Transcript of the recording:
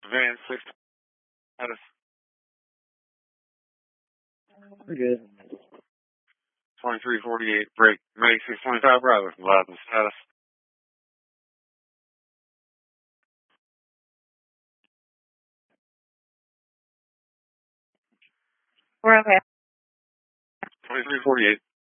Van 6 status. We're good. 2348, break. May 625 Bravo, Latin status. We're okay. 2348.